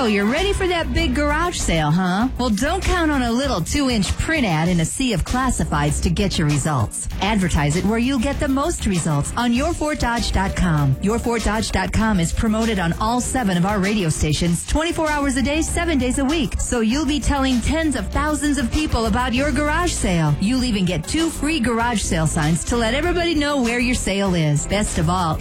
So you're ready for that big garage sale, huh? Well, don't count on a little 2-inch print ad in a sea of classifieds to get your results. Advertise it where you'll get the most results on YourFortDodge.com. YourFortDodge.com is promoted on all 7 of our radio stations 24 hours a day, 7 days a week. So you'll be telling tens of thousands of people about your garage sale. You'll even get 2 free garage sale signs to let everybody know where your sale is. Best of all,